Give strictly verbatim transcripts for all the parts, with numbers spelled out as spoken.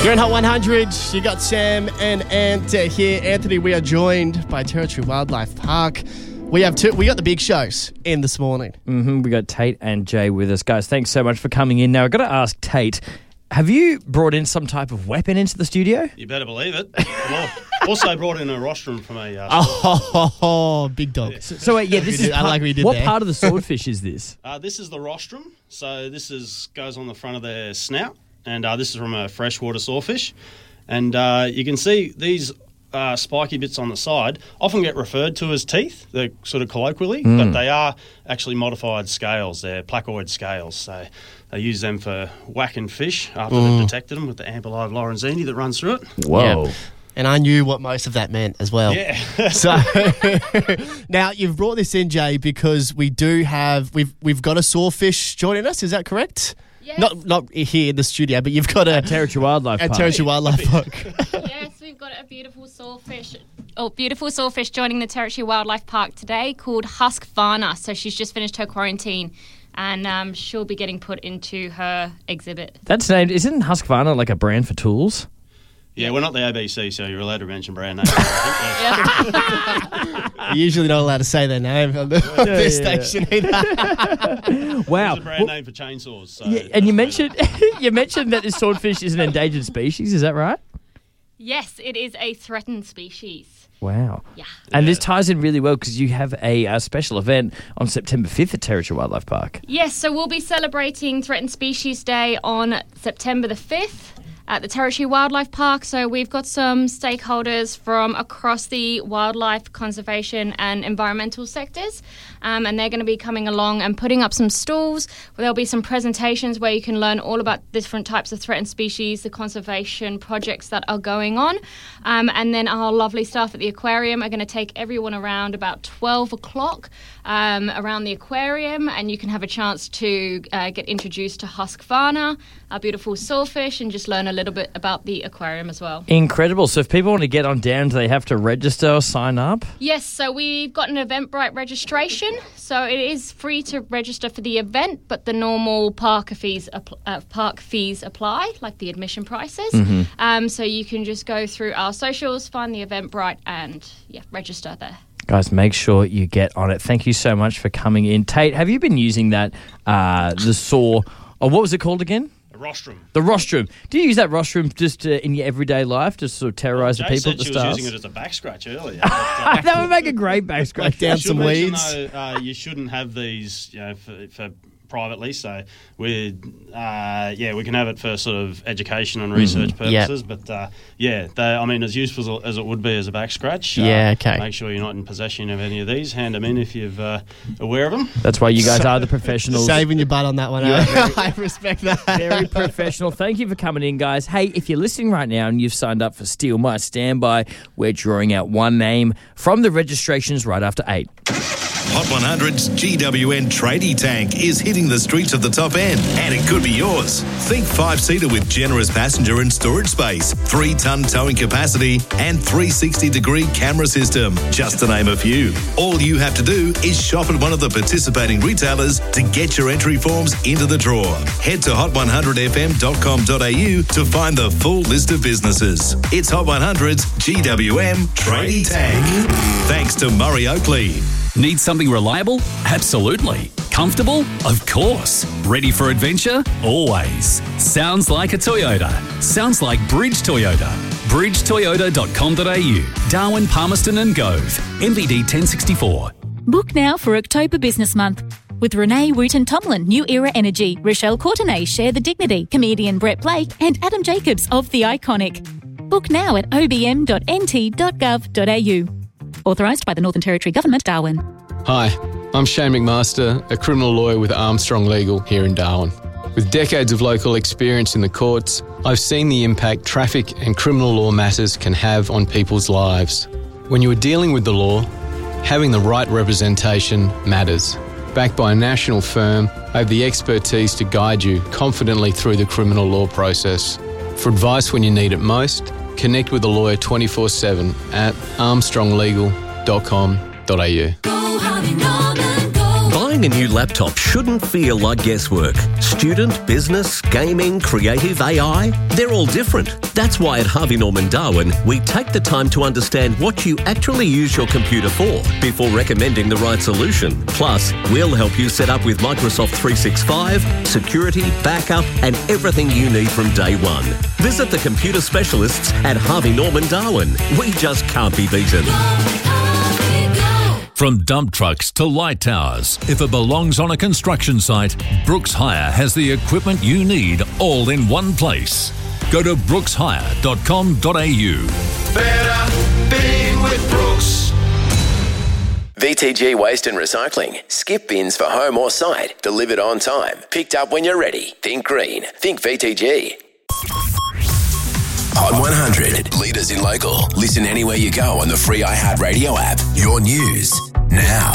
You're in Hot one hundred. You got Sam and Ant uh, here. Anthony, we are joined by Territory Wildlife Park. We have two. We got the big shows in this morning. Mm-hmm. We got Tate and Jay with us, guys. Thanks so much for coming in. Now I've got to ask Tate, have you brought in some type of weapon into the studio? You better believe it. Well, also brought in a rostrum for me. Uh, oh, oh, oh, big dog. Yeah. So, so wait, yeah, this is I like what you did what there. part of the swordfish is this? Uh, this is the rostrum. So this is goes on the front of their snout, and uh, this is from a freshwater sawfish. And uh, you can see these uh, spiky bits on the side often get referred to as teeth, they're sort of colloquially, mm. but they are actually modified scales. They're placoid scales. So they use them for whacking fish after mm. they've detected them with the amber live Lorenzini that runs through it. Whoa. Yep. And I knew what most of that meant as well. Yeah. So now you've brought this in, Jay, because we do have we've we've got a sawfish joining us. Is that correct? Yes. Not not here in the studio, but you've got a At Territory Wildlife at Park. Territory Wildlife Park. Yes, we've got a beautiful sawfish. Oh, beautiful sawfish joining the Territory Wildlife Park today called Husqvarna. So she's just finished her quarantine, and um, she'll be getting put into her exhibit. That's named. Isn't Husqvarna like a brand for tools? Yeah, we're not the A B C, so you're allowed to mention brand names. I You're usually not allowed to say their name on the, Yeah, this yeah. station either. Wow. It's a brand name for chainsaws. So Yeah, and you mentioned you mentioned that this swordfish is an endangered species. Is that right? Yes, it is a threatened species. Wow. Yeah. And Yeah. this ties in really well because you have a, a special event on September fifth at Territory Wildlife Park. Yes, so we'll be celebrating Threatened Species Day on September the fifth. At the Territory Wildlife Park. So we've got some stakeholders from across the wildlife conservation and environmental sectors, um, and they're going to be coming along and putting up some stalls where there'll be some presentations where you can learn all about different types of threatened species, the conservation projects that are going on, um, and then our lovely staff at the aquarium are going to take everyone around about twelve o'clock um, around the aquarium, and you can have a chance to uh, get introduced to Husqvarna, our beautiful sawfish, and just learn a little bit about the aquarium as well. Incredible. So if people want to get on down, do they have to register or sign up? Yes, so we've got an Eventbrite registration. So it is free to register for the event, but the normal park fees uh, park fees apply, like the admission prices. Mm-hmm. Um, so you can just go through our socials, find the Eventbrite, and yeah, register there. Guys, make sure you get on it. Thank you so much for coming in. Tate, have you been using that, uh, the saw, or what was it called again? Rostrum. The rostrum. Do you use that rostrum just uh, in your everyday life, just to sort of terrorise Well, the Jay people said at the she stars? was using it as a back scratch earlier. But, uh, That would make a great back scratch. Like down I should some mention, weeds. though, uh, you shouldn't have these, you know, for, for privately. So we, uh, yeah, we can have it for sort of education and research Mm-hmm. Yep. purposes. But uh, yeah, they, I mean, as useful as it would be as a back scratch. Uh, Yeah, okay. Make sure you're not in possession of any of these. Hand them in if you're uh, aware of them. That's why you guys are the professionals. Saving your butt on that one. eh? I respect that. Very professional. Thank you for coming in, guys. Hey, if you're listening right now and you've signed up for Steal My Standby, we're drawing out one name from the registrations right after eight. Hot one hundred's G W N Tradie Tank is hitting the streets of the top end, and it could be yours. Think five-seater with generous passenger and storage space, three-ton towing capacity, and three sixty degree camera system, just to name a few. All you have to do is shop at one of the participating retailers to get your entry forms into the draw. Head to hot one hundred f m dot com dot a u to find the full list of businesses. It's Hot one hundred's G W M Tradie Tank. Thanks to Murray Oakley. Need something reliable? Absolutely. Comfortable? Of course. Ready for adventure? Always. Sounds like a Toyota. Sounds like Bridge Toyota. bridge toyota dot com dot a u. Darwin, Palmerston and Gove. M V D ten sixty-four. Book now for October Business Month. With Renee Wooten-Tomlin, New Era Energy, Rochelle Courtenay, Share the Dignity, comedian Brett Blake and Adam Jacobs of The Iconic. Book now at o b m dot n t dot gov dot a u. Authorised by the Northern Territory Government, Darwin. Hi, I'm Shane McMaster, a criminal lawyer with Armstrong Legal here in Darwin. With decades of local experience in the courts, I've seen the impact traffic and criminal law matters can have on people's lives. When you are dealing with the law, having the right representation matters. Backed by a national firm, I have the expertise to guide you confidently through the criminal law process. For advice when you need it most, connect with a lawyer twenty-four seven at armstrong legal dot com dot a u. Buy Buying a new laptop shouldn't feel like guesswork. Student, business, gaming, creative, A I, they're all different. That's why at Harvey Norman Darwin, we take the time to understand what you actually use your computer for before recommending the right solution. Plus, we'll help you set up with Microsoft three sixty-five, security, backup, and everything you need from day one. Visit the computer specialists at Harvey Norman Darwin. We just can't be beaten. From dump trucks to light towers, if it belongs on a construction site, Brooks Hire has the equipment you need all in one place. Go to brooks hire dot com dot a u. Better being with Brooks. V T G Waste and Recycling. Skip bins for home or site. Delivered on time. Picked up when you're ready. Think green. Think V T G. Hot one hundred. Leaders in local. Listen anywhere you go on the free iHeartRadio app. Your news now.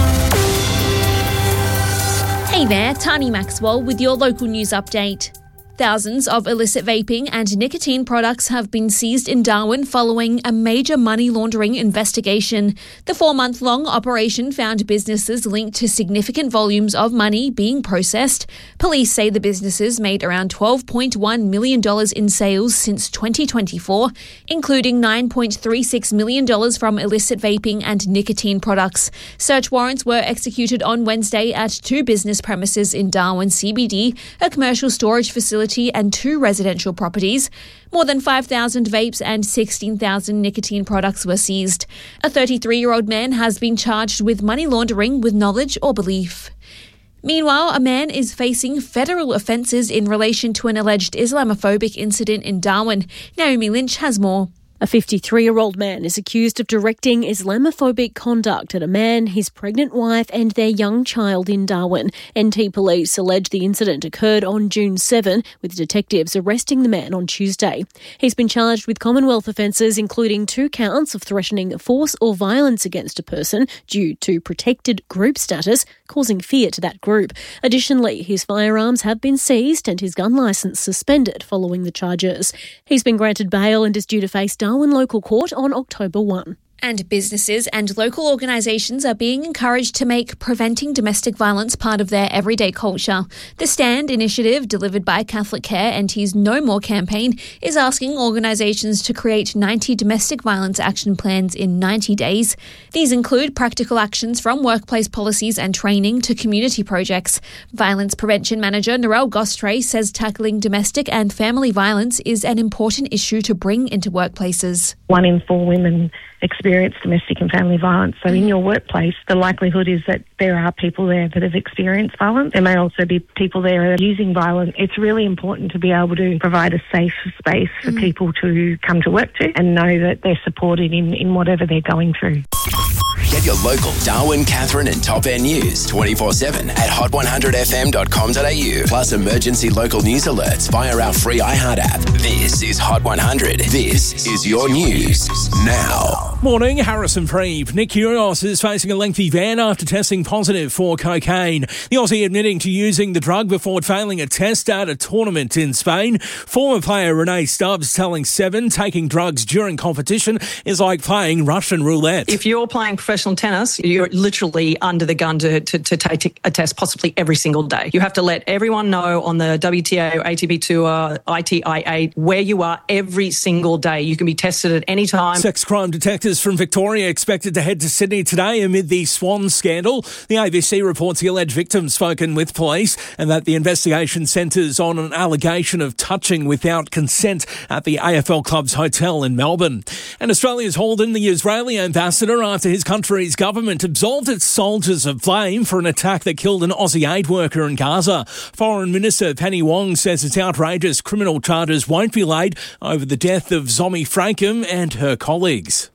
Hey there, Tani Maxwell with your local news update. Thousands of illicit vaping and nicotine products have been seized in Darwin following a major money laundering investigation. The four-month-long operation found businesses linked to significant volumes of money being processed. Police say the businesses made around twelve point one million dollars in sales since twenty twenty-four, including nine point three six million dollars from illicit vaping and nicotine products. Search warrants were executed on Wednesday at two business premises in Darwin C B D, a commercial storage facility and two residential properties. More than five thousand vapes and sixteen thousand nicotine products were seized. A thirty-three-year-old man has been charged with money laundering with knowledge or belief. Meanwhile, a man is facing federal offences in relation to an alleged Islamophobic incident in Darwin. Naomi Lynch has more. A fifty-three-year-old man is accused of directing Islamophobic conduct at a man, his pregnant wife and their young child in Darwin. N T police allege the incident occurred on June seventh, with detectives arresting the man on Tuesday. He's been charged with Commonwealth offences, including two counts of threatening force or violence against a person due to protected group status, causing fear to that group. Additionally, his firearms have been seized and his gun licence suspended following the charges. He's been granted bail and is due to face Darwin Local Court on October first. And businesses and local organisations are being encouraged to make preventing domestic violence part of their everyday culture. The Stand initiative, delivered by Catholic Care and his No More campaign, is asking organisations to create ninety domestic violence action plans in ninety days. These include practical actions from workplace policies and training to community projects. Violence Prevention Manager Narelle Gostre says tackling domestic and family violence is an important issue to bring into workplaces. One in four women experience domestic and family violence. So in your workplace, the likelihood is that there are people there that have experienced violence. There may also be people there using violence. It's really important to be able to provide a safe space for mm. people to come to work to and know that they're supported in, in whatever they're going through. Get your local Darwin, Katherine and Top End news twenty-four seven at hot one hundred f m dot com dot a u. Plus emergency local news alerts via our free iHeart app. This is Hot one hundred. This is your news now. Morning, Harrison Freeb. Nick Kyrgios is facing a lengthy ban after testing positive for cocaine. The Aussie admitting to using the drug before failing a test at a tournament in Spain. Former player Renee Stubbs telling Seven taking drugs during competition is like playing Russian roulette. If you're playing professional tennis, you're literally under the gun to, to, to take a test possibly every single day. You have to let everyone know on the W T A, A T P Tour, I T I A, where you are every single day. You can be tested at any time. Sex crime detectives from Victoria expected to head to Sydney today amid the Swan scandal. The A B C reports the alleged victim spoken with police and that the investigation centres on an allegation of touching without consent at the A F L Club's hotel in Melbourne. And Australia's hauled in the Israeli ambassador after his country's government absolved its soldiers of blame for an attack that killed an Aussie aid worker in Gaza. Foreign Minister Penny Wong says it's outrageous criminal charges won't be laid over the death of Zomi Frankham and her colleagues.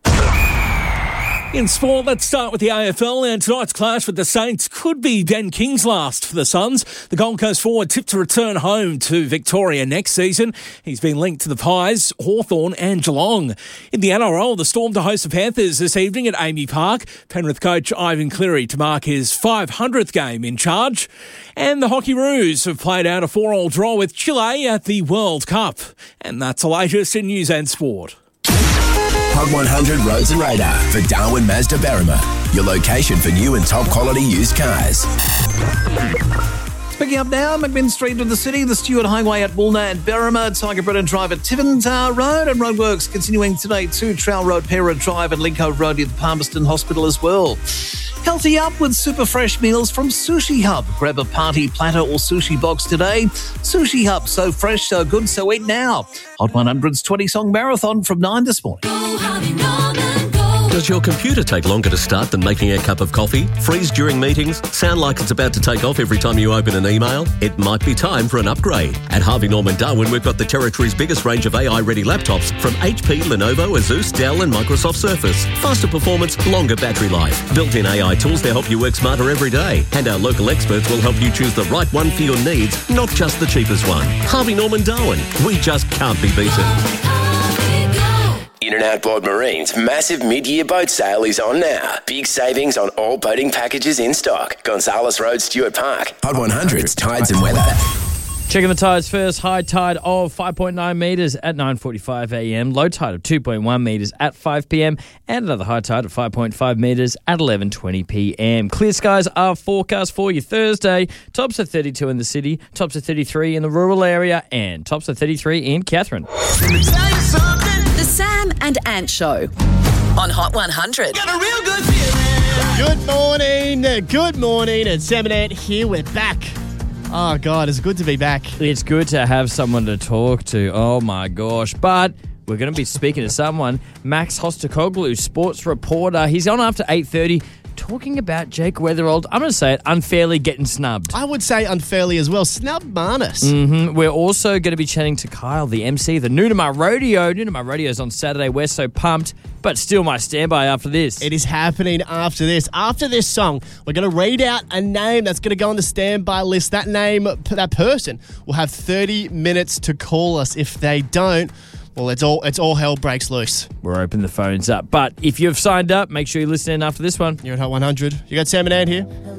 In sport, let's start with the A F L, and tonight's clash with the Saints could be Ben King's last for the Suns. The Gold Coast forward tipped to return home to Victoria next season. He's been linked to the Pies, Hawthorn and Geelong. In the N R L, the Storm to host the Panthers this evening at Amy Park. Penrith coach Ivan Cleary to mark his five hundredth game in charge. And the Hockey Roos have played out a four-all draw with Chile at the World Cup. And that's the latest in news and sport. Hot one hundred Roads and Radar for Darwin Mazda Berrima. your location for new and top quality used cars. Picking up now, McMinn Street to the city, the Stewart Highway at Woolner and Berrima, Tiger Brennan Drive at Tiventar Road, and roadworks continuing today to Trowell Road, Pera Drive and Lincoln Road near the Palmerston Hospital as well. Healthy up with super fresh meals from Sushi Hub. Grab a party platter or sushi box today. Sushi Hub, so fresh, so good, so eat now. Hot one hundred's twenty-song marathon from nine this morning. Does your computer take longer to start than making a cup of coffee? Freeze during meetings? Sound like it's about to take off every time you open an email? It might be time for an upgrade. At Harvey Norman Darwin, we've got the territory's biggest range of A I-ready laptops from H P, Lenovo, Asus, Dell and Microsoft Surface. Faster performance, longer battery life. Built-in A I tools to help you work smarter every day. And our local experts will help you choose the right one for your needs, not just the cheapest one. Harvey Norman Darwin. We just can't be beaten. In and Outboard Marine's massive mid-year boat sale is on now. Big savings on all boating packages in stock. Gonzales Road, Stewart Park. Hot one hundred's Tides and Weather. Checking the tides first. High tide of five point nine metres at nine forty-five a m. Low tide of two point one metres at five p m. And another high tide of five point five metres at eleven twenty p m. Clear skies are forecast for you Thursday. Tops of thirty-two in the city, tops of thirty-three in the rural area, and tops of thirty-three in Katherine. The Sam and Ant Show on Hot one hundred. Got a real good feeling. Good morning. Good morning. It's Sam and Ant here. We're back. Oh, God, it's good to be back. It's good to have someone to talk to. Oh, my gosh. But we're going to be speaking to someone, Max Hostakoglu, sports reporter. He's on after eight thirty. Talking about Jake Weatherald, I'm going to say it, unfairly getting snubbed. I would say unfairly as well. Snub Marnus. Mm-hmm. We're also going to be chatting to Kyle, the M C, the Noonamar Rodeo. Noonamar Rodeo's on Saturday. We're so pumped, but still my standby after this. It is happening after this. After this song, we're going to read out a name that's going to go on the standby list. That name, that person, will have thirty minutes to call us. If they don't, well, it's all it's all hell breaks loose. We're opening the phones up. But if you've signed up, make sure you're listening after this one. You're at Hot one hundred. You got Sam and Ann here.